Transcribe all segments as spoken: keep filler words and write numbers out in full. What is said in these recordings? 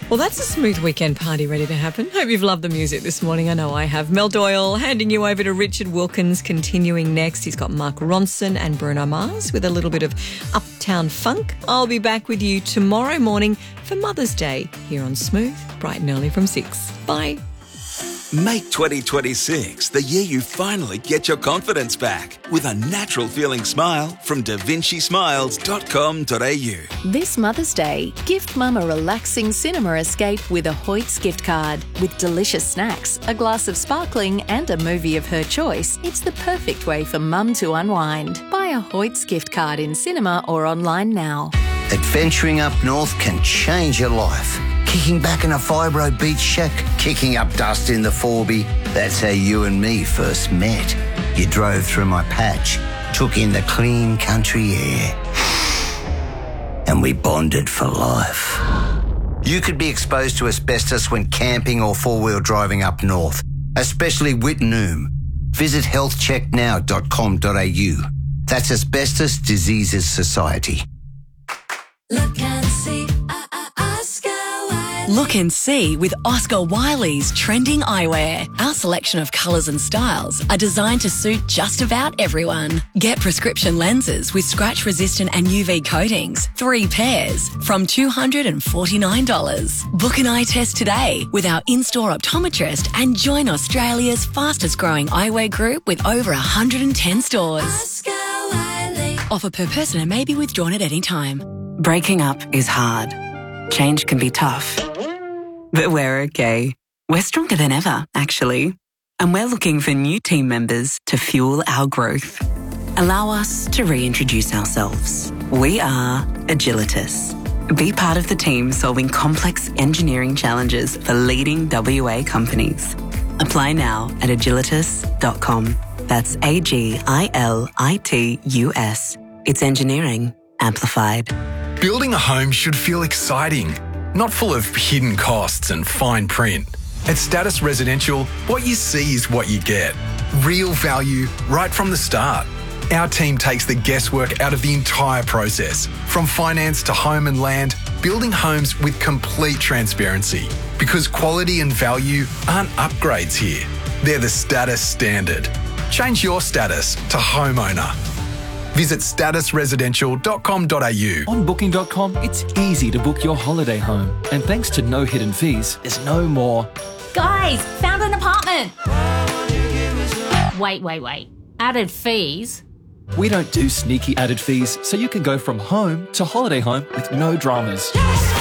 Well, that's a smooth weekend party ready to happen. Hope you've loved the music this morning. I know I have. Mel Doyle handing you over to Richard Wilkins. Continuing next, he's got Mark Ronson and Bruno Mars with a little bit of Uptown Funk. I'll be back with you tomorrow morning for Mother's Day here on Smooth, bright and early from six. Bye. Make twenty twenty-six the year you finally get your confidence back with a natural feeling smile from da vinci smiles dot com dot a u. This Mother's Day, gift Mum a relaxing cinema escape with a Hoyt's gift card. With delicious snacks, a glass of sparkling and a movie of her choice, it's the perfect way for Mum to unwind. Buy a Hoyt's gift card in cinema or online now. Adventuring up north can change your life. Kicking back in a fibro beach shack, kicking up dust in the Forby. That's how you and me first met. You drove through my patch, took in the clean country air, and we bonded for life. You could be exposed to asbestos when camping or four-wheel driving up north, especially Whitnoom. Visit health check now dot com dot a u. That's Asbestos Diseases Society. Look and see. Look and see with Oscar Wiley's trending eyewear. Our selection of colours and styles are designed to suit just about everyone. Get prescription lenses with scratch-resistant and U V coatings, three pairs, from two hundred forty-nine dollars. Book an eye test today with our in-store optometrist and join Australia's fastest-growing eyewear group with over one hundred ten stores. Oscar Wiley. Offer per person and may be withdrawn at any time. Breaking up is hard. Change can be tough. But we're okay. We're stronger than ever, actually. And we're looking for new team members to fuel our growth. Allow us to reintroduce ourselves. We are Agilitas. Be part of the team solving complex engineering challenges for leading W A companies. Apply now at agilitas dot com. That's A G I L I T U S. It's engineering amplified. Building a home should feel exciting, not full of hidden costs and fine print. At Status Residential, what you see is what you get. Real value right from the start. Our team takes the guesswork out of the entire process, from finance to home and land, building homes with complete transparency. Because quality and value aren't upgrades here. They're the status standard. Change your status to homeowner. Visit status residential dot com dot a u. On booking dot com, it's easy to book your holiday home. And thanks to no hidden fees, there's no more. Guys, found an apartment. Wait, wait, wait. Added fees? We don't do sneaky added fees, so you can go from home to holiday home with no dramas.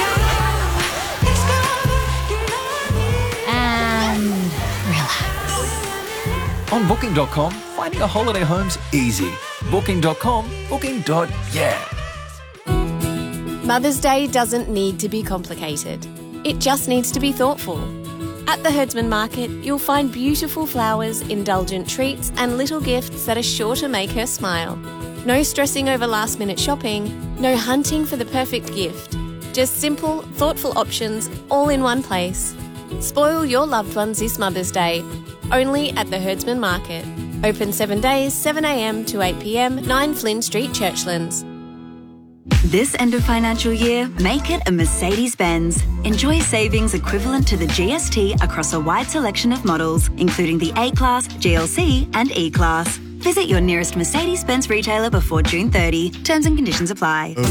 And relax. On booking dot com, finding a holiday home's easy. booking dot com, booking. Yeah. Mother's Day doesn't need to be complicated. It just needs to be thoughtful. At the Herdsman Market, you'll find beautiful flowers, indulgent treats, and little gifts that are sure to make her smile. No stressing over last-minute shopping, no hunting for the perfect gift. Just simple, thoughtful options all in one place. Spoil your loved ones this Mother's Day, only at the Herdsman Market. Open seven days, seven a m to eight p m, nine Flynn Street, Churchlands. This end of financial year, make it a Mercedes-Benz. Enjoy savings equivalent to the G S T across a wide selection of models, including the A-Class, G L C and E-Class. Visit your nearest Mercedes-Benz retailer before June thirtieth. Terms and conditions apply.